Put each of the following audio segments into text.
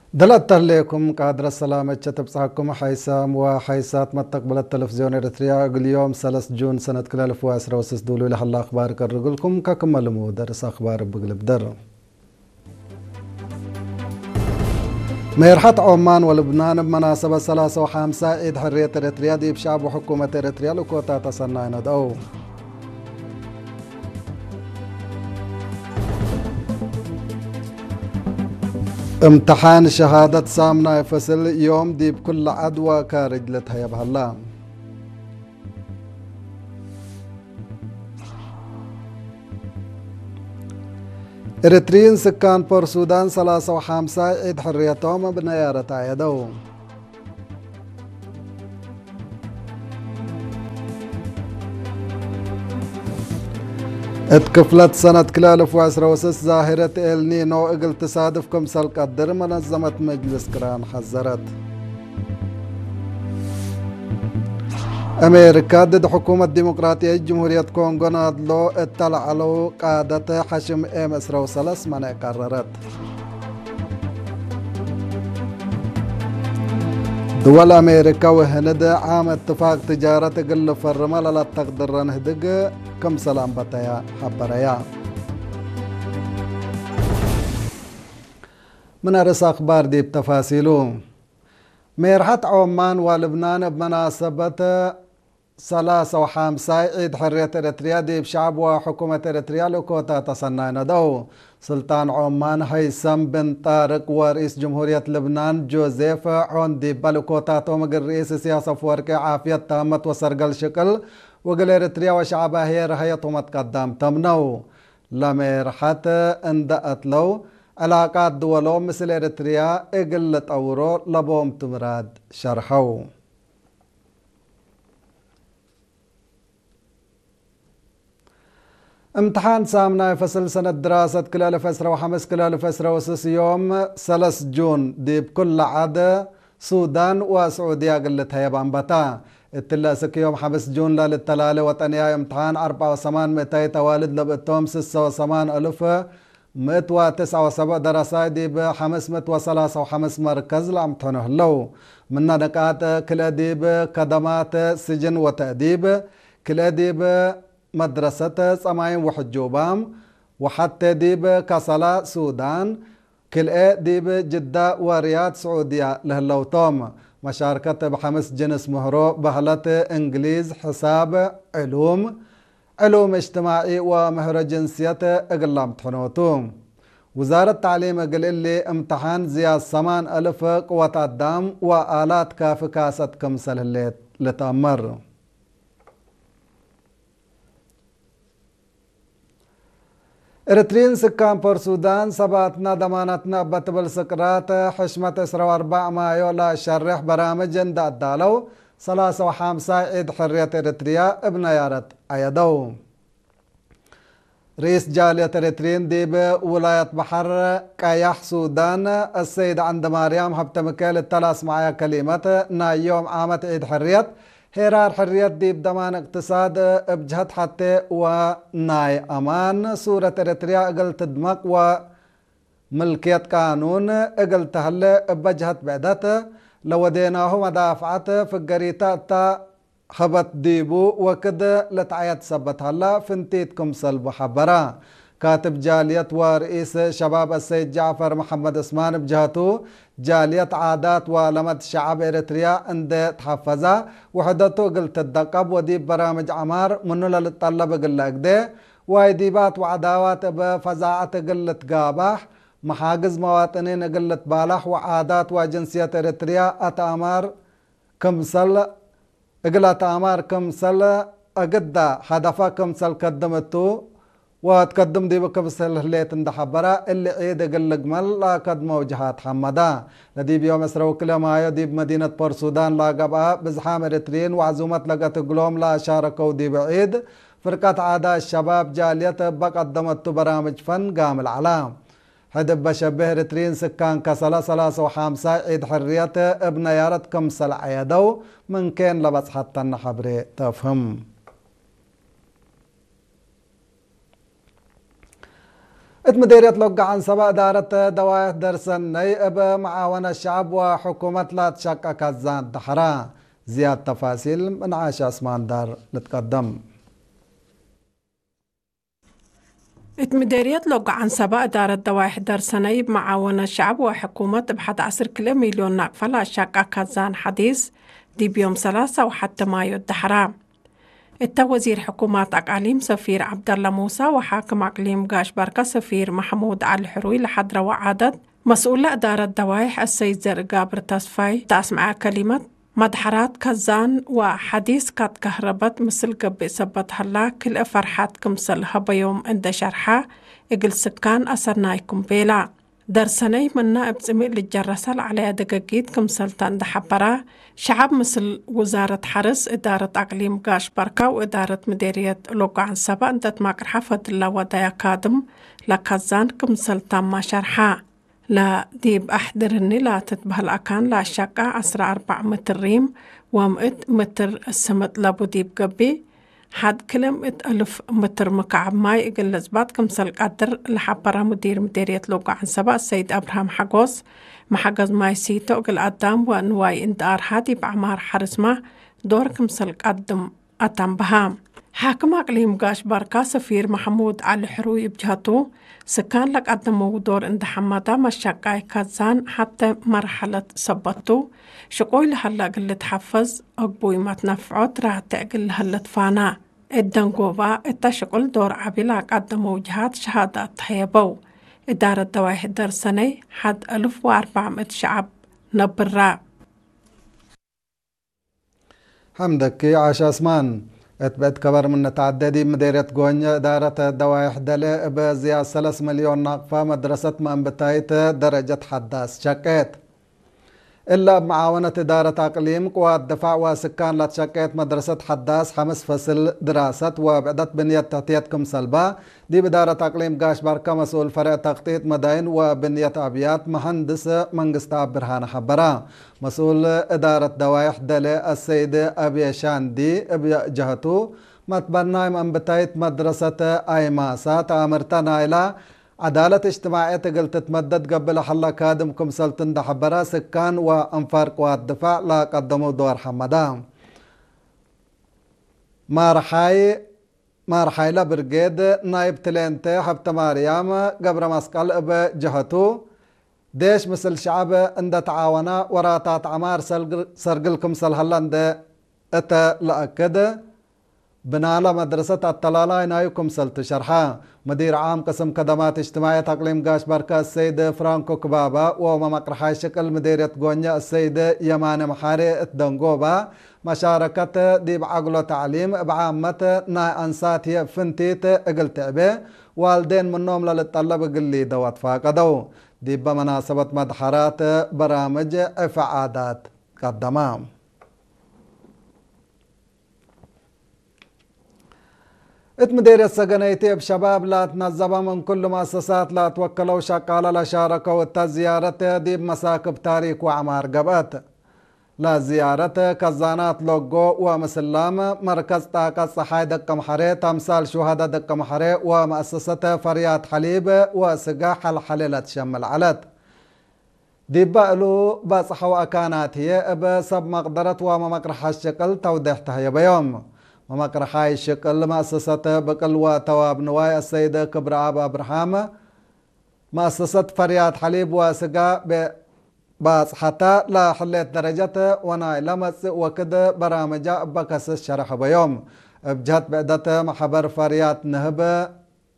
دلت عليكم قادر السلامة تبصحكم حيسام وحيسات مستقبل التلفزيون الإريتريا اليوم 3 جون سنة 2010 دولو لح الله أخبار كرقلكم ككمل درس أخبار بقلب در ميرحت عمان ولبنان بمناسبة 3 عيد حرية إريتريا دي بشعب وحكومة إريتريا لكوتا تصنعين دو امتحان شهادة سامنا يفصل يوم دي بكل عدوى كارجلتها يا بهلا إريتريين سكان بور سودان 3 عيد حريتهم بنيارة عيدو اتكفلت سنة 2010 ظاهرة النينو اقل تصادف كمسال قدر منظمة مجلس كران حذرت أمريكا ضد حكومة ديمقراطية جمهورية كونغو نادلو اطلع على قادة حشم ام اسرو سلس من قررت دول أمريكا وهند عام اتفاق تجارة قل فرما لا تقدر نهدق كم سلام بطايا حبريا من أرس أخبار دي بتفاصيله ميرحت عمان ولبنان بمناسبة 3 عيد حرية إريتريا دي بشعب وحكومة إريتريا لكوتا تصنعين دو سلطان عمان هيثم بن طارق ورئيس جمهورية لبنان جوزيف عوندي بلكوتا تومق الرئيس سياسة فوركي عافية تامت وسرقل شكل وقال إريتريا وشعبها هي رهيتهم تقدم تمنو لميرحت اندأت لو علاقات دولهم مثل إريتريا اقلت أورو لبوم تمراد شرحو امتحان سامنا فصل سنة دراسة كلال فسرة وحمس كلال فسرة وسس يوم 3 جون دي بكل عادة سودان وسعودية قلتها يبان بتا التلاسك يوم 5 جون للتلالة وطنيا امتحان 4,800 توالد لبقتهم 6,800 179 دراسة دي ب 503 مركز لامتحانه لو من نقاط كل أديب كدمات سجن وتأديب كل أديب مدرسة صمايم وحجوبام وحتى ديب كسلا سودان كل ديب جدة ورياض سعودية لهاللوتوم مشاركة ب5 جنس مهرو بهلة انجليز حساب علوم اجتماعي ومهر جنسية اقلام تحنوتوم وزارة التعليم قال اللي امتحان زياد 8,000 قوة الدم وآلات كافي كاسة كمسل اللي لتأمر إريتريين سكان بور سودان سباتنا ضمانتنا بتبل سكرات حشمة 4 مايو لا شرح برامج دالو 3 عيد حرية إريتريا ابن يارت عيدو رئيس جالية إريتريين ديب ولاية بحر كايح سودان السيد عند مريم حبت مكال التلاس معايا كلمة نا يوم عامة عيد حرية هرار حرية ديب دمان اقتصاد بجهد حتى وناي أمان سورة إريتريا اقل تدمق وملكية قانون اقل تهل بجهد بعدت لو ديناه مدافعات فقريتا تا خبت ديبو وكد لتعيد سبت هلا فنتيتكم سلب حبرا كاتب جالية ورئيس شباب السيد جعفر محمد اسمان بجهته جالية عادات ولمد شعب إريتريا عند تحفظا وحدته قلت الدقب وديب برامج عمار منو للطلب قلت ده وايديبات وعداوات بفزاعة قلت قابح محاجز مواطنين قلت بالح وعادات وجنسية إريتريا أتامار كمسل اقلت أمار كمسل أقدا هدفا كمسل قدمتو وتقدم دي بكبسل هليت اند حبرا اللي عيد قلق مل لا قدم وجهات حمدا لدي بيوم اسرو كلا مايو دي بمدينة بور سودان لا قبا بزحام إريتريين وعزومت لقت قلوم لا شاركوا دي بعيد فرقة عادة الشباب جالية بقدمت برامج فن قام العلام هدب بشبه إريتريين سكان كسلا 3 عيد حرية ابن يارت كمسل عيدو من كان لبس حتى النحبري تفهم مديرية لقا عن سبا دارت دوائح درسن نيب معاونة الشعب وحكومة لا تشكى كزان دحرا. زياد تفاصيل من عاشا اسمان دار نتقدم. مديرية لوقا عن سبا إدارة دوائح درسني بمعاونة الشعب وحكومة بحد 10 مليون نقفة لا شكا كزان حديث دي بيوم 3 وحتى مايو الدحرا. وزير حكومات أقاليم سفير عبد الله موسى وحاكم أقليم قاش بركة سفير محمود علي الحروي لحضرة وعدد مسؤول إدارة دوائح السيد زرقابر تصفاي تسمع كلمة مدحرات كزان وحديث كات كهربت مثل قبي سبت هلا كل فرحات كمسل هبيوم عند شرحة إقل سكان أسرنايكم بيلا درسني منا ابزمي للجرسل على دقاقيد كمسلتان دحبرا شعب مثل وزارة حرس إدارة أقليم قاش بركة وإدارة مديرية لوقا عن سبا انتت ماكر حفظ الله ودايا كادم لكزان كمسلتان ما شرحا لا ديب أحضرني لا تتبه الأكان لا شقة 4 متر ريم و100 متر السمت لابو ديب قبي حد كلمة 1000 متر مكعب ماي إقل لزبات كمسل قدر لحبرا مديرية لوقا عن سبا السيد أبراهام حقوس محقز ماي سيتو إقل قدام وأنواي اندار هادي بعمار حرسمة دور كمسل قدم أتم بهام حاكم أقليم قاش بركة سفير محمود علي الحروي بجهته سكان لك قدموا دور اند حمادا مشاقاي كازان حتى مرحلة صبتو شقوي لهلا قلت حفظ أقبوي ما تنفعوت راح تقل هلا تفانا الدنقوبا التشغل دور عبيلا قدموا جهات شهادات حيبو إدارة دوائح درسني حد 1400 شعب نبرا. حمدك عاشا اسمان. اتبعت كبر من تعددي مديرية غونيا إدارة دوائح دلي بزيادة 3 مليون ناقفة مدرسة منبتايت درجة حداث شكيت إلا بمعاونة إدارة أقليم قوات دفاع وسكان لا تشكيت مدرسة حداث 5 فصل دراسة وبعدت بنية تغطيتكم سلبا دي بدارة أقليم قاش بركة مسؤول فرع تغطية مداين وبنية أبيات مهندس منقسطاب برهان حبرا مسؤول إدارة دوائح دلي السيد أبي شاندي بجهته متبنى من بتايت مدرسة أيماسة تامرتنا إلى عدالة اجتماعية قلت تتمدد قبل حلا كادمكم سلطن دحبرا سكان وانفار قوات دفاع لا قدموا دور حمدا مارحاي لبرقيد نايب تلينتي حبت مريم قبر مسقل بجهته ديش مثل شعب اند تعاونا وراتات عمار سرقلكم سلهلان اتا لأكد بنالا مدرسة الطلالة نايكم سلط شرحا مدير عام قسم خدمات اجتماعية أقليم قاش بركة السيد فرانكو كبابا ومقرحاي شكل مديرية غونيا السيد يمان محاري الدنقوبا مشاركة ديب عقل تعليم بعامة نا أنسات هي فنتيت اقل تعبه والدين منهم للطلب قلي دوات فاقدو ديب بمناسبة مدحرات برامج إفعادات قدمام. مديرية سجنيتي بشباب لا تنظم من كل مؤسسات لا توكلوا شقالة لا شاركوا زيارة دي بمساكب تاريخ وعمار قبات لا زيارة كزانات لوغو ومسلام مركز طاقة صحاي دق محري تمثال شهداء دق محري ومؤسسة فريات حليب وسقاح الحليلة شمل علت دي بقلو بصحوا أكانات هي بسب مقدرة ومقرح الشكل توضيحتها يا بيوم ومقرحاي الشكل مؤسسة بقل وتواب نواي السيد كبر أبا أبراهام مؤسسة فريات حليب وسقا بصحتا لا حليت درجة وانا لمس وكده برامج بكس الشرح بيوم بجهت بعدة محبر فريات نهب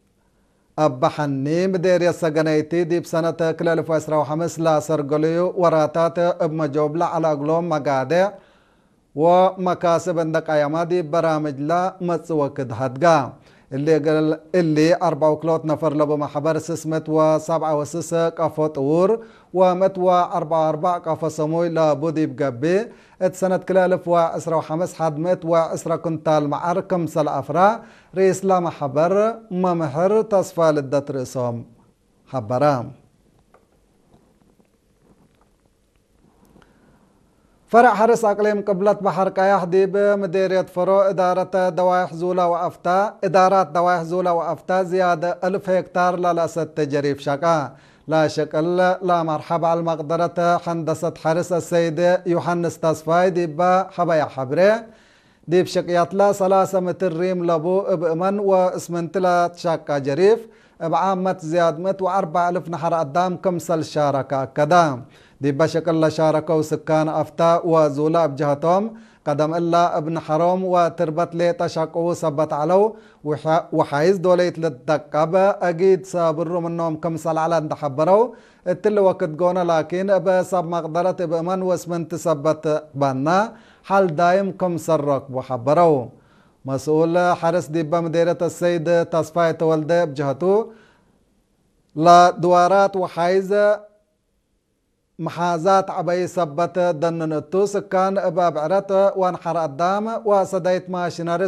أبحني مديرية سجنيتي دي بسنة كلال فاسرة وحمس لا سرقليو وراتات بمجوبلة على قلوم مقادع ومكاسب عندك أيامادي برامج لا متسوكد هدقا اللي 4 كلوت نفر لبو محبر سسمت و7 وسس قفو طور ومت و4 قفو سموي لبودي بقبي سنة كلالف و15 حدمت و10 كنتال معركم سل أفرا رئيس لا محبر ممحر تصفال الدترسوم حبرام فرع حرس أقليم قبلة بحر قايح ديب مديرية فرو إدارة دوايح زولا وأفتا إدارات دوايح زولا وأفتا زيادة 1000 هكتار للأسد جريف شقا لا شكل لا مرحبا على المقدرة هندسة حرس السيد يوحنس تصفاي ديب حبايا حبري ديب شقيات لا 3 متر ريم لبو بأمن واسمنتلا شاقا جريف بعامة زياد مت و4000 نحر قدام كمسل شاركة كدام دي بشكل شاركوا سكان أفتا وزولا بجهتهم قدم إلا ابن حرام وتربت لي تشاقوا سبت علو وحايز دوليت للدقب أجيد سابروا منهم كمسل على اندحبروا التل وقت قونا لكن بسب مقدرة بأمن واسمنت سبت بانا حال دايم كمسل ركب وحبروا مسؤول حرس ديبا مديرة السيد تصفاي تولده بجهته لدوارات وحايز محازات عبي سبت دننتو سكان باب عرت وانحر قدام وسديت ماشيناري